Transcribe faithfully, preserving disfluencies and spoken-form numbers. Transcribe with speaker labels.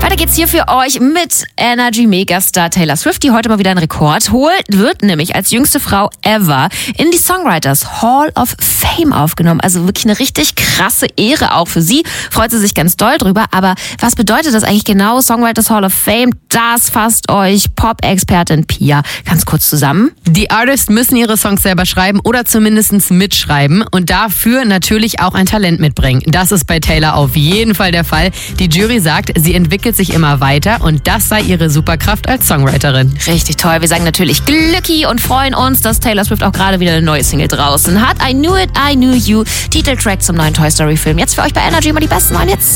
Speaker 1: Weiter geht's hier für euch mit Energy Megastar Taylor Swift, die heute mal wieder einen Rekord holt, wird nämlich als jüngste Frau ever in die Songwriters Hall of Fame aufgenommen. Also wirklich eine richtig krasse Ehre auch für sie. Freut sie sich ganz doll drüber. Aber was bedeutet das eigentlich genau, Songwriters Hall of Fame? Das fasst euch Pop-Expertin Pia ganz kurz zusammen.
Speaker 2: Die Artists müssen ihre Songs selber schreiben oder zumindest mitschreiben und dafür natürlich auch ein Talent mitbringen. Das ist bei Taylor auf jeden Fall der Fall. Die Jury sagt, sie entwickelt sich immer weiter und das sei ihre Superkraft als Songwriterin.
Speaker 1: Richtig toll. Wir sagen natürlich Glücki und freuen uns, dass Taylor Swift auch gerade wieder eine neue Single draußen hat. I Knew It, I Knew You. Titeltrack zum neuen Toy Story Film. Jetzt für euch bei Energy immer die besten neuen Hits.